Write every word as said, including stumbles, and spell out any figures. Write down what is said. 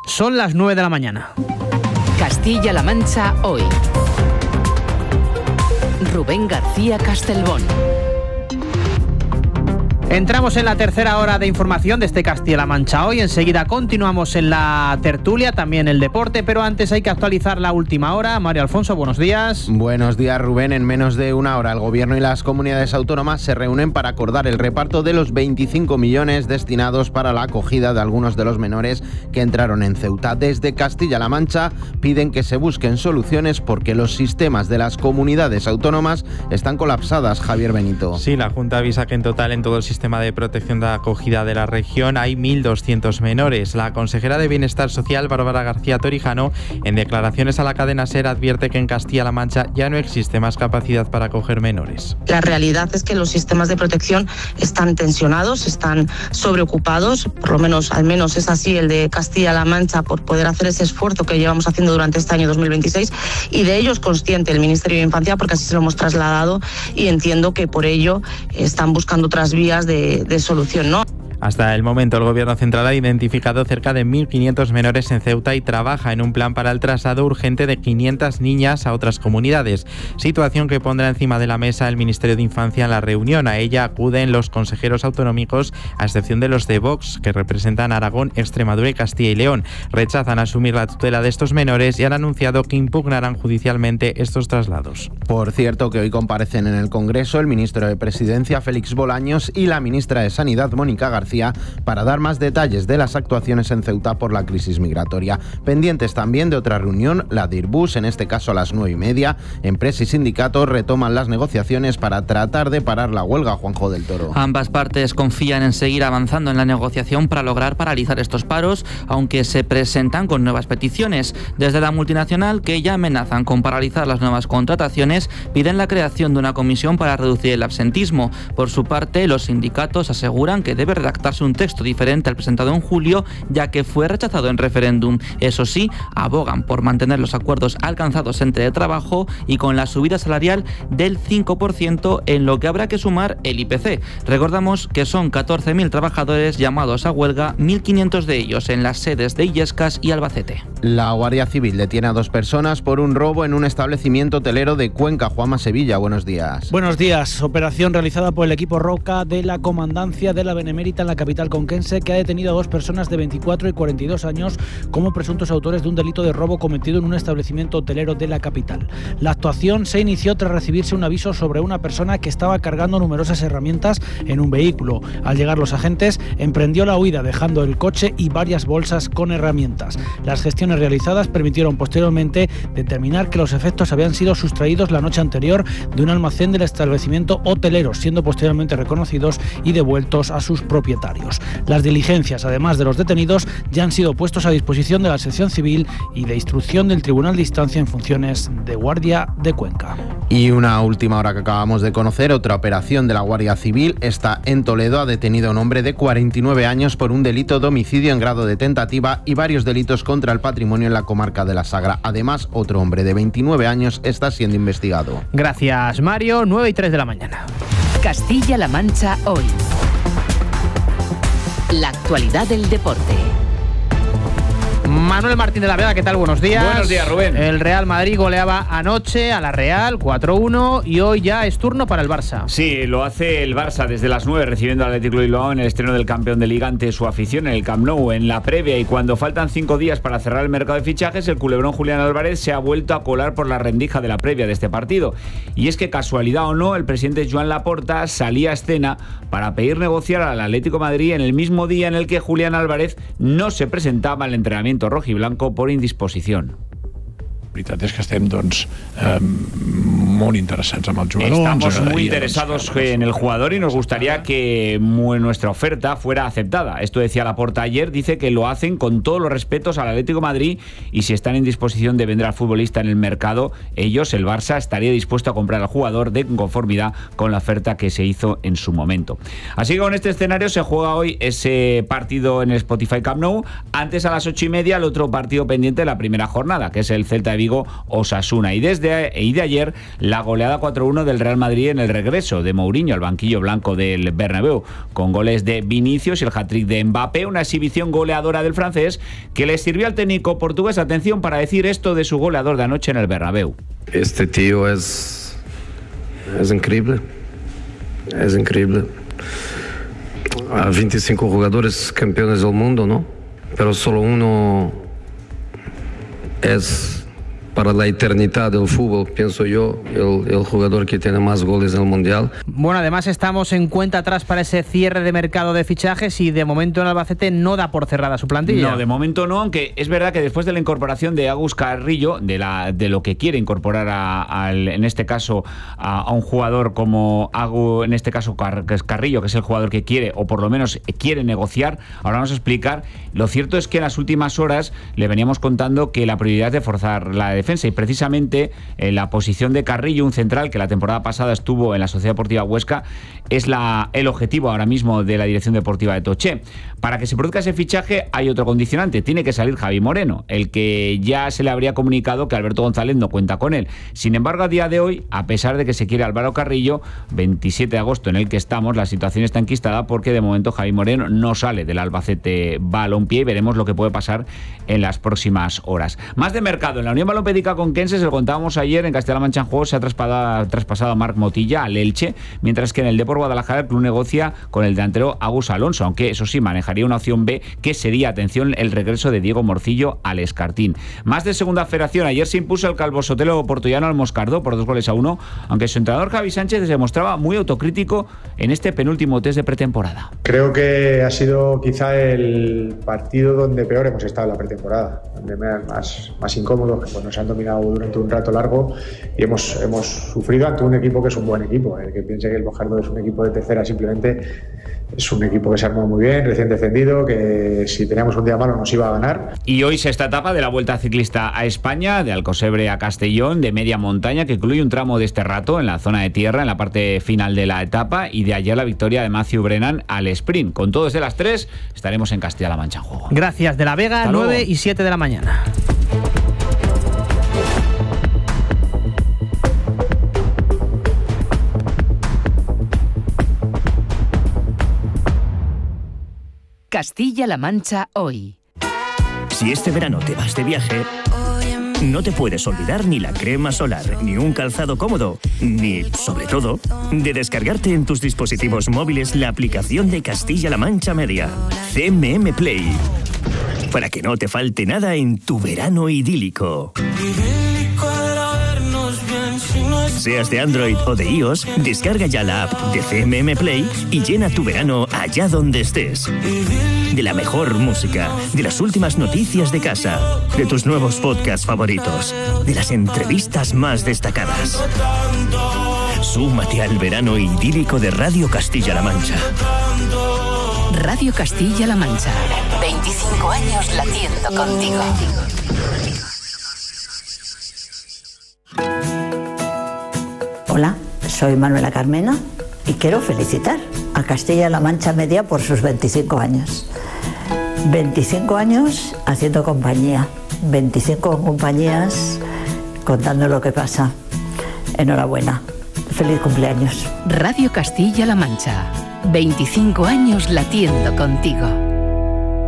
Son las nueve de la mañana. Castilla-La Mancha hoy. Rubén García Castelbón. Entramos en la tercera hora de información de este Castilla-La Mancha hoy. Enseguida continuamos en la tertulia, también el deporte, pero antes hay que actualizar la última hora. Mario Alfonso, buenos días. Buenos días, Rubén. En menos de una hora el Gobierno y las comunidades autónomas se reúnen para acordar el reparto de los veinticinco millones destinados para la acogida de algunos de los menores que entraron en Ceuta. Desde Castilla-La Mancha piden que se busquen soluciones porque los sistemas de las comunidades autónomas están colapsadas. Javier Benito. Sí, la Junta avisa que en total en todo el sistema de protección de acogida de la región hay mil doscientos menores. La consejera de Bienestar Social, Bárbara García Torijano, en declaraciones a la cadena SER advierte que en Castilla-La Mancha ya no existe más capacidad para acoger menores. La realidad es que los sistemas de protección están tensionados, están sobreocupados, por lo menos, al menos es así el de Castilla-La Mancha, por poder hacer ese esfuerzo que llevamos haciendo durante este año dos mil veintiséis, y de ello es consciente el Ministerio de Infancia porque así se lo hemos trasladado y entiendo que por ello están buscando otras vías de, de solución, ¿no? Hasta el momento, el Gobierno central ha identificado cerca de mil quinientos menores en Ceuta y trabaja en un plan para el traslado urgente de quinientas niñas a otras comunidades, situación que pondrá encima de la mesa el Ministerio de Infancia en la reunión. A ella acuden los consejeros autonómicos, a excepción de los de Vox, que representan Aragón, Extremadura y Castilla y León. Rechazan asumir la tutela de estos menores y han anunciado que impugnarán judicialmente estos traslados. Por cierto, que hoy comparecen en el Congreso el ministro de Presidencia, Félix Bolaños, y la ministra de Sanidad, Mónica García, para dar más detalles de las actuaciones en Ceuta por la crisis migratoria. Pendientes también de otra reunión, la de Airbus, en este caso a las nueve y media. Empresa y sindicatos retoman las negociaciones para tratar de parar la huelga. Juanjo del Toro. Ambas partes confían en seguir avanzando en la negociación para lograr paralizar estos paros, aunque se presentan con nuevas peticiones. Desde la multinacional, que ya amenazan con paralizar las nuevas contrataciones, piden la creación de una comisión para reducir el absentismo. Por su parte, los sindicatos aseguran que debe redactarse un texto diferente al presentado en julio, ya que fue rechazado en referéndum. Eso sí, abogan por mantener los acuerdos alcanzados en teletrabajo y con la subida salarial del cinco por ciento, en lo que habrá que sumar el I P C. Recordamos que son catorce mil trabajadores llamados a huelga, mil quinientos de ellos en las sedes de Illescas y Albacete. La Guardia Civil detiene a dos personas por un robo en un establecimiento hotelero de Cuenca. Juanma Sevilla, buenos días. Buenos días. Operación realizada por el equipo Roca de la Comandancia de la Benemérita en la capital conquense, que ha detenido a dos personas de veinticuatro y cuarenta y dos años como presuntos autores de un delito de robo cometido en un establecimiento hotelero de la capital. La actuación se inició tras recibirse un aviso sobre una persona que estaba cargando numerosas herramientas en un vehículo. Al llegar los agentes, emprendió la huida dejando el coche y varias bolsas con herramientas. Las gestiones realizadas permitieron posteriormente determinar que los efectos habían sido sustraídos la noche anterior de un almacén del establecimiento hotelero, siendo posteriormente reconocidos y devueltos a sus propietarios. Las diligencias, además de los detenidos, ya han sido puestos a disposición de la sección civil y de instrucción del Tribunal de Instancia en funciones de Guardia de Cuenca. Y una última hora que acabamos de conocer, otra operación de la Guardia Civil. Está en Toledo, ha detenido a un hombre de cuarenta y nueve años por un delito de homicidio en grado de tentativa y varios delitos contra el patrimonio en la comarca de la Sagra. Además, otro hombre de veintinueve años está siendo investigado. Gracias, Mario. nueve y tres de la mañana. Castilla-La Mancha hoy. La actualidad del deporte. Manuel Martín de la Vega, ¿qué tal? Buenos días. Buenos días, Rubén. El Real Madrid goleaba anoche a la Real cuatro uno y hoy ya es turno para el Barça. Sí, lo hace el Barça desde las nueve recibiendo al Athletic Club de Bilbao en el estreno del campeón de Liga ante su afición en el Camp Nou. En la previa y cuando faltan cinco días para cerrar el mercado de fichajes, el culebrón Julián Álvarez se ha vuelto a colar por la rendija de la previa de este partido. Y es que, casualidad o no, el presidente Joan Laporta salía a escena para pedir negociar al Atlético de Madrid en el mismo día en el que Julián Álvarez no se presentaba al entrenamiento rojiblanco por indisposición. La veritat és que estem doncs, eh, molt interessats amb el jugador. Estamos muy interesados en el jugador y nos gustaría que nuestra oferta fuera aceptada. Esto decía Laporta ayer. Dice que lo hacen con todos los respetos al Atlético de Madrid y si están en disposición de vender al futbolista en el mercado, ellos, el Barça, estaría dispuesto a comprar al jugador de conformidad con la oferta que se hizo en su momento. Así que con este escenario se juega hoy ese partido en el Spotify Camp Nou. Antes, a las ocho y media, el otro partido pendiente de la primera jornada, que es el Celta de Vigo Vigo, Osasuna. Y desde y de ayer, la goleada cuatro uno del Real Madrid en el regreso de Mourinho al banquillo blanco del Bernabéu, con goles de Vinicius y el hat-trick de Mbappé, una exhibición goleadora del francés que le sirvió al técnico portugués, atención, para decir esto de su goleador de anoche en el Bernabéu. Este tío es, es increíble, es increíble. Hay veinticinco jugadores campeones del mundo, ¿no? Pero solo uno es para la eternidad del fútbol, pienso yo, el, el jugador que tiene más goles en el Mundial. Bueno, además estamos en cuenta atrás para ese cierre de mercado de fichajes y de momento el Albacete no da por cerrada su plantilla. No, de momento no, aunque es verdad que después de la incorporación de Agus Carrillo, de, la, de lo que quiere incorporar a, a, en este caso a, a un jugador como Agus, en este caso Carrillo, que es el jugador que quiere, o por lo menos quiere negociar, ahora vamos a explicar. Lo cierto es que en las últimas horas le veníamos contando que la prioridad es de forzar la defensa, y precisamente en la posición de Carrillo, un central que la temporada pasada estuvo en la Sociedad Deportiva Huesca, es la, el objetivo ahora mismo de la Dirección Deportiva de Toché. Para que se produzca ese fichaje hay otro condicionante, tiene que salir Javi Moreno, el que ya se le habría comunicado que Alberto González no cuenta con él. Sin embargo, a día de hoy, a pesar de que se quiere Álvaro Carrillo, veintisiete de agosto en el que estamos, la situación está enquistada porque de momento Javi Moreno no sale del Albacete Balompié y veremos lo que puede pasar en las próximas horas. Más de mercado en la Unión Balompédica Conquense, se lo contábamos ayer, en Castilla-La Mancha en Juego se ha traspasado, traspasado a Marc Motilla al Elche, mientras que en el Depor Guadalajara el club negocia con el delantero Agus Alonso, aunque eso sí manejaría una opción B, que sería, atención, el regreso de Diego Morcillo al Escartín. Más de segunda federación, ayer se impuso el Calvo Sotelo portugués al Moscardó por dos goles a uno, aunque su entrenador Javi Sánchez se mostraba muy autocrítico en este penúltimo test de pretemporada. Creo que ha sido quizá el partido donde peor hemos estado en la pretemporada, donde más, más incómodo, que pues nos han dominado durante un rato largo y hemos, hemos sufrido ante un equipo que es un buen equipo. El que piense que el Moscardó es un equipo de tercera simplemente es un equipo que se armó muy bien, recién defendido, que si teníamos un día malo nos iba a ganar. Y hoy sexta etapa de la Vuelta Ciclista a España, de Alcosebre a Castellón, de media montaña, que incluye un tramo de este rato en la zona de tierra, en la parte final de la etapa, y de ayer la victoria de Matthew Brennan al sprint. Con todo desde las tres estaremos en Castilla-La Mancha en Juego. Gracias. De la Vega, Hasta nueve luego. Y siete de la mañana. Castilla-La Mancha hoy. Si este verano te vas de viaje, no te puedes olvidar ni la crema solar, ni un calzado cómodo, ni, sobre todo, de descargarte en tus dispositivos móviles la aplicación de Castilla-La Mancha Media, C M M Play, para que no te falte nada en tu verano idílico. Seas de Android o de iOS, descarga ya la app de C M M Play y llena tu verano allá donde estés. De la mejor música, de las últimas noticias de casa, de tus nuevos podcasts favoritos, de las entrevistas más destacadas. Súmate al verano idílico de Radio Castilla-La Mancha. Radio Castilla-La Mancha. veinticinco años latiendo contigo. Hola, soy Manuela Carmena y quiero felicitar a Castilla-La Mancha Media por sus veinticinco años. veinticinco años haciendo compañía, veinticinco compañías contando lo que pasa. Enhorabuena, feliz cumpleaños. Radio Castilla-La Mancha, veinticinco años latiendo contigo.